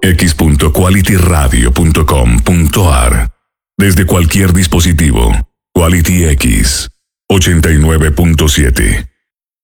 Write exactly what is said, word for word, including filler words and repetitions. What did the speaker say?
x punto quality radio punto com punto a r. Desde cualquier dispositivo, Quality X ochenta y nueve punto siete.